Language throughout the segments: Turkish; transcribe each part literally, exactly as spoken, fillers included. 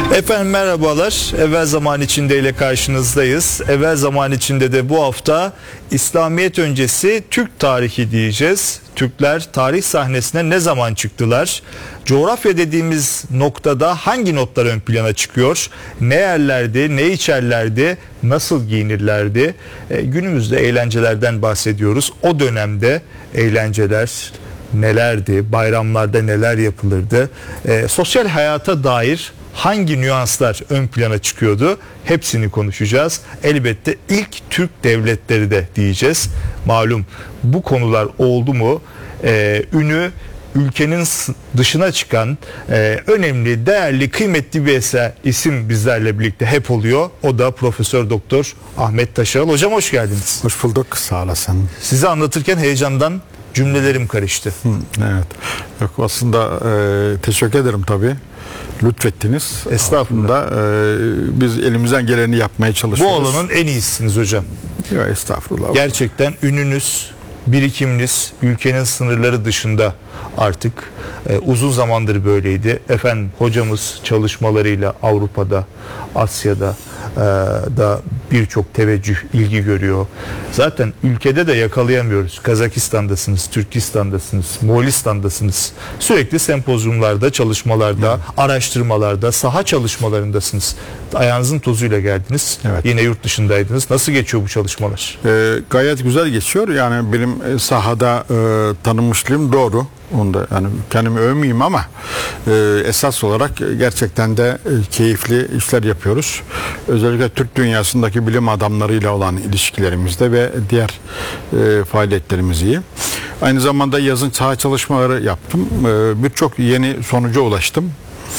Efendim merhabalar. Evvel Zaman İçinde ile karşınızdayız. Evvel Zaman İçinde de bu hafta İslamiyet öncesi Türk tarihi diyeceğiz. Türkler tarih sahnesine ne zaman çıktılar? Coğrafya dediğimiz noktada hangi notlar ön plana çıkıyor? Ne yerlerdi, ne içerlerdi, nasıl giyinirlerdi? E, günümüzde eğlencelerden bahsediyoruz. O dönemde eğlenceler nelerdi? Bayramlarda neler yapılırdı? E, sosyal hayata dair hangi nüanslar ön plana çıkıyordu? Hepsini konuşacağız. Elbette ilk Türk devletleri de diyeceğiz. Malum bu konular oldu mu e, ünü ülkenin dışına çıkan e, önemli, değerli, kıymetli bir eser isim bizlerle birlikte hep oluyor. O da Profesör Doktor Ahmet Taşağıl. Hocam hoş geldiniz. Hoş bulduk. Sağ olasın. Sizi anlatırken heyecandan cümlelerim karıştı. Hı, evet. Yok, aslında e, teşekkür ederim tabii. Lütfettiniz. Estağfurullah. E, biz elimizden geleni yapmaya çalışıyoruz. Bu alanın en iyisiniz hocam. Yok, estağfurullah. Gerçekten ününüz, birikiminiz ülkenin sınırları dışında artık e, uzun zamandır böyleydi. Efendim hocamız çalışmalarıyla Avrupa'da, Asya'da e, da birçok teveccüh, ilgi görüyor. Zaten ülkede de yakalayamıyoruz. Kazakistan'dasınız, Türkistan'dasınız, Moğolistan'dasınız. Sürekli sempozyumlarda, çalışmalarda, Hı. araştırmalarda, saha çalışmalarındasınız. Ayağınızın tozuyla geldiniz. Evet. Yine yurt dışındaydınız. Nasıl geçiyor bu çalışmalar? E, gayet güzel geçiyor. Yani benim sahada e, tanınmışlığım doğru. Onu da yani kendimi övmeyeyim ama e, esas olarak gerçekten de e, keyifli işler yapıyoruz. Özellikle Türk dünyasındaki bilim adamlarıyla olan ilişkilerimizde ve diğer e, faaliyetlerimiz iyi. Aynı zamanda yazın saha çalışmaları yaptım. E, birçok yeni sonuca ulaştım.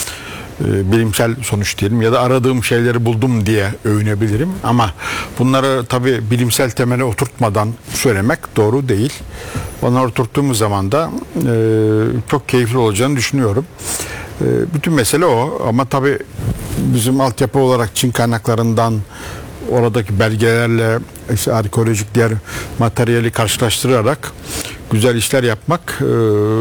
E, bilimsel sonuç diyelim ya da aradığım şeyleri buldum diye övünebilirim. Ama bunları tabii bilimsel temele oturtmadan söylemek doğru değil. Onları oturttuğumuz zaman da e, çok keyifli olacağını düşünüyorum. E, bütün mesele o. Ama tabii bizim altyapı olarak Çin kaynaklarından oradaki belgelerle işte arkeolojik diğer materyali karşılaştırarak güzel işler yapmak e,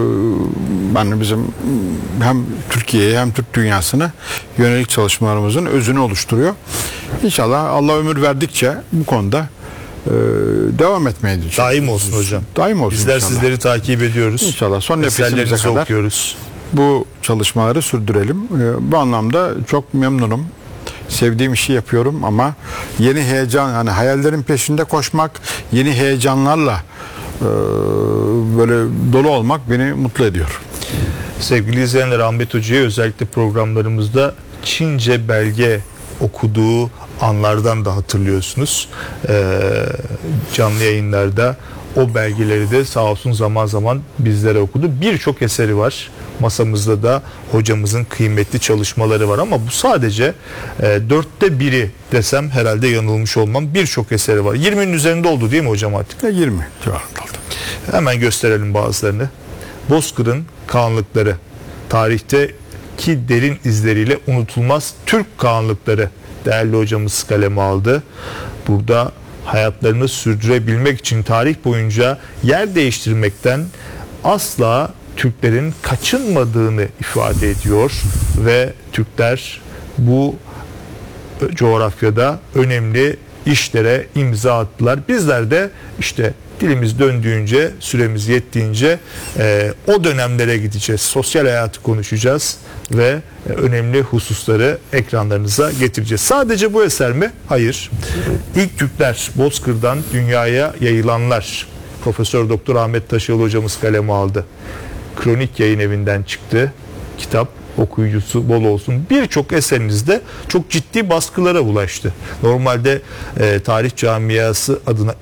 yani bizim hem Türkiye'ye hem Türk dünyasına yönelik çalışmalarımızın özünü oluşturuyor. İnşallah Allah ömür verdikçe bu konuda e, devam etmeye çalışıyoruz. Daim olsun hocam. Daim olsun Bizler inşallah. Sizleri takip ediyoruz. İnşallah son nefesimize kadar okuyoruz. Bu çalışmaları sürdürelim. E, bu anlamda çok memnunum. Sevdiğim işi yapıyorum ama yeni heyecan, yani hayallerin peşinde koşmak, yeni heyecanlarla e, böyle dolu olmak beni mutlu ediyor. Sevgili izleyenler, Ahmet Hoca'ya özellikle programlarımızda Çince belge okuduğu anlardan da hatırlıyorsunuz. Ee, canlı yayınlarda o belgeleri de sağ olsun zaman zaman bizlere okudu. Birçok eseri var. Masamızda da hocamızın kıymetli çalışmaları var ama bu sadece e, dörtte biri desem herhalde yanılmış olmam. Birçok eseri var. yirminin üzerinde oldu değil mi hocam artık? yirmi civarında oldu. Hemen gösterelim bazılarını. Bozkır'ın Kağanlıkları, tarihteki derin izleriyle unutulmaz Türk Kağanlıkları değerli hocamız kaleme aldı. Burada hayatlarını sürdürebilmek için tarih boyunca yer değiştirmekten asla Türklerin kaçınmadığını ifade ediyor ve Türkler bu coğrafyada önemli işlere imza attılar. Bizler de işte dilimiz döndüğünce, süremiz yettiğince e, o dönemlere gideceğiz. Sosyal hayatı konuşacağız ve e, önemli hususları ekranlarınıza getireceğiz. Sadece bu eser mi? Hayır. İlk Türkler, Bozkır'dan dünyaya yayılanlar. Profesör Doktor Ahmet Taşağıl hocamız kaleme aldı. Kronik Yayın Evi'nden çıktı. Kitap okuyucusu bol olsun. Birçok eserinizde çok ciddi baskılara ulaştı. Normalde e, tarih camiası adına